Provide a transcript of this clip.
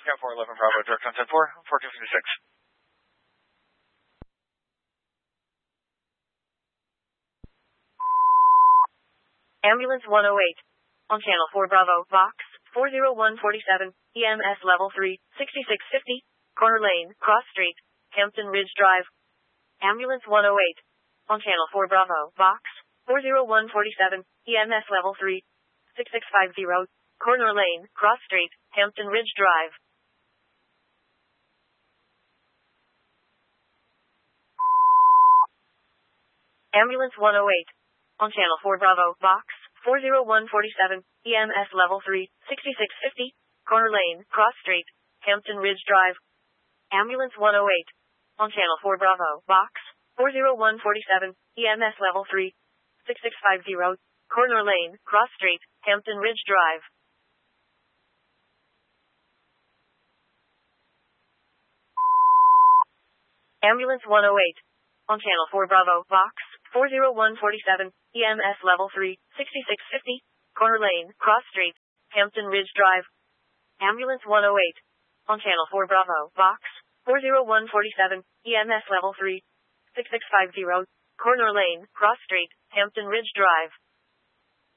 Scout 411 Bravo, direct on 10-4, 4256. Ambulance 108. On Channel 4 Bravo, Box 40147, EMS Level 3, 6650, Corner Lane, Cross Street, Hampton Ridge Drive. Ambulance 108. On Channel 4 Bravo, Box 40147, EMS Level 3, 6650, Corner Lane, Cross Street, Hampton Ridge Drive. Ambulance 108. On Channel 4 Bravo, Box 40147, EMS Level 3, 6650, Corner Lane, Cross Street, Hampton Ridge Drive. Ambulance 108. On Channel 4 Bravo, Box 40147, EMS Level 3, 6650, Corner Lane, Cross Street, Hampton Ridge Drive. Ambulance 108. On Channel 4 Bravo, Box 40147, EMS Level 3, 6650, Corner Lane, Cross Street, Hampton Ridge Drive. Ambulance 108. On Channel 4 Bravo, Box 40147, EMS Level 3, 6650, Corner Lane, Cross Street, Hampton Ridge Drive.